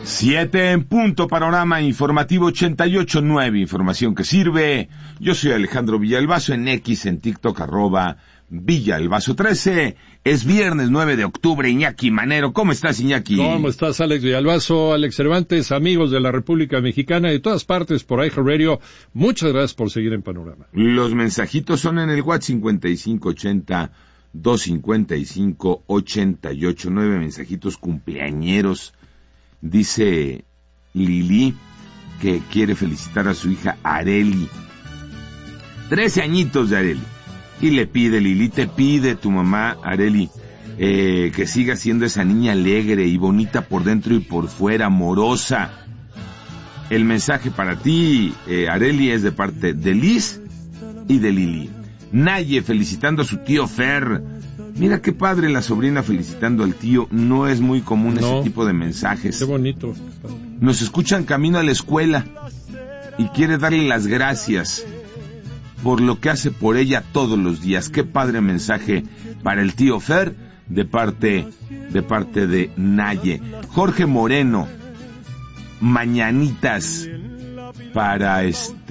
7 en punto, panorama informativo 88.9, información que sirve. Yo soy Alejandro Villalbazo, en X, en TikTok, @Villalbazo13. Es viernes 9 de octubre, Iñaki Manero. ¿Cómo estás, Iñaki? ¿Cómo estás, Alex Villalbazo, Alex Cervantes, amigos de la República Mexicana y de todas partes por iHeartRadio? Muchas gracias por seguir en Panorama. Los mensajitos son en el WhatsApp 5580-255-88.9, mensajitos cumpleañeros. Dice Lili que quiere felicitar a su hija Areli. 13 añitos de Areli. Y le pide, Lili, te pide tu mamá, Areli, que siga siendo esa niña alegre y bonita por dentro y por fuera, amorosa. El mensaje para ti, Areli, es de parte de Liz y de Lili. Naye felicitando a su tío Fer. Mira qué padre, la sobrina felicitando al tío. No es muy común ese tipo de mensajes. Qué bonito. Nos escuchan camino a la escuela y quiere darle las gracias por lo que hace por ella todos los días. Qué padre mensaje para el tío Fer de parte de Naye. Jorge Moreno, mañanitas para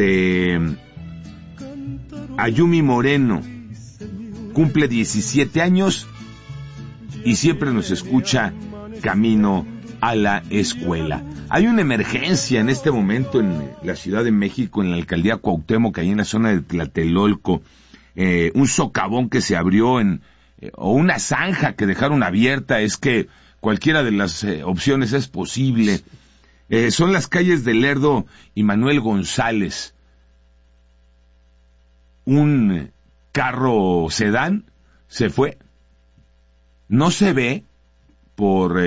Ayumi Moreno. Cumple 17 años y siempre nos escucha camino a la escuela. Hay una emergencia en este momento en la Ciudad de México, en la alcaldía Cuauhtémoc, ahí en la zona de Tlatelolco. Un socavón que se abrió o una zanja que dejaron abierta. Es que cualquiera de las opciones es posible. Son las calles de Lerdo y Manuel González. Un carro sedán se fue. No se ve por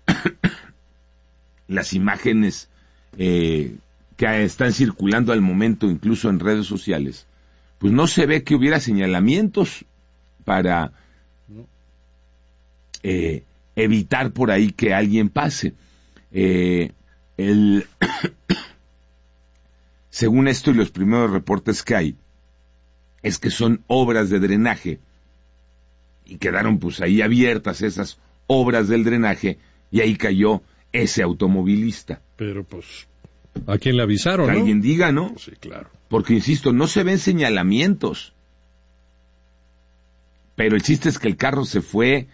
las imágenes que están circulando al momento, incluso en redes sociales. Pues no se ve que hubiera señalamientos para evitar por ahí que alguien pase. Según esto y los primeros reportes que hay, es que son obras de drenaje y quedaron pues ahí abiertas esas obras del drenaje y ahí cayó ese automovilista. Pero pues, ¿a quién le avisaron, no? Alguien diga, ¿no? Sí, claro. Porque, insisto, no se ven señalamientos. Pero el chiste es que el carro se fue